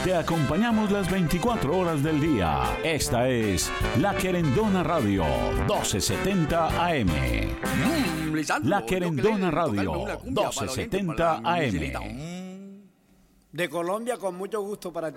Te acompañamos las 24 horas del día. Esta es La Querendona Radio, 1270 AM. La Querendona Radio, 1270 AM. De Colombia, con mucho gusto para ti.